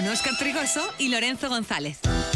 con Óscar Trigoso y Lorenzo González.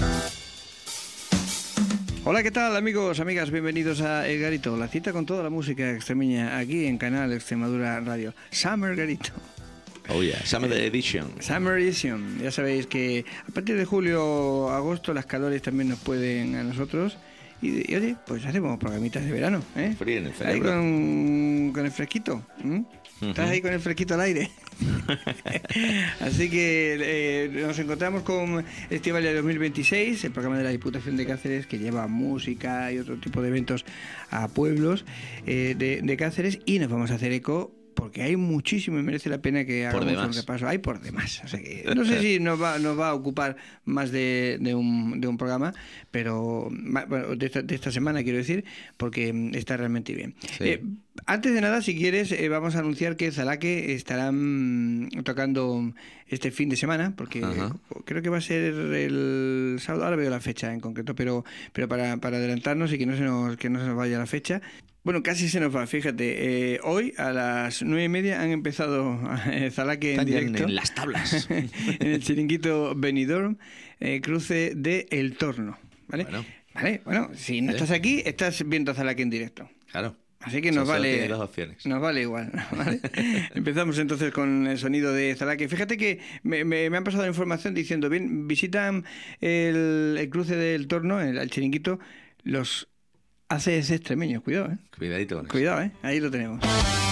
Hola, ¿qué tal, amigos, amigas? Bienvenidos a El Garito, la cita con toda la música extremeña aquí en Canal Extremadura Radio. Summer Garito. Oh yeah, Summer Edition. Summer Edition. Ya sabéis que a partir de julio, agosto, las calores también nos pueden a nosotros. Y oye, pues hacemos programitas de verano, ¿eh? Frío en el Ahí cerebro. con el fresquito. ¿Estás ahí con el fresquito al aire? Así que nos encontramos con Estivalia 2026, el programa de la Diputación de Cáceres que lleva música y otro tipo de eventos a pueblos de Cáceres, y nos vamos a hacer eco porque hay muchísimo y merece la pena que hagamos un repaso. Hay por demás. O sea que no sé si nos va a ocupar más de un programa, pero bueno, de esta semana quiero decir, porque está realmente bien. Sí. Antes de nada, si quieres, vamos a anunciar que Zalaque estarán tocando este fin de semana, porque creo que va a ser el sábado. Ahora veo la fecha en concreto, pero para adelantarnos y que no se nos vaya la fecha. Bueno, casi se nos va, fíjate. Hoy a las 9:30 han empezado Zalaque en directo. En las tablas. En el chiringuito Benidorm, cruce de El Torno. ¿Vale? Bueno, si no estás aquí, estás viendo Zalaque en directo. Claro. Así que nos vale. Tiene dos opciones. Nos vale igual, ¿vale? Empezamos entonces con el sonido de Zalaque. Fíjate que me han pasado información diciendo, bien, visitan el cruce del Torno, el chiringuito, los ACS extremeños. Cuidado, Cuidadito con eso. Cuidado, ahí lo tenemos.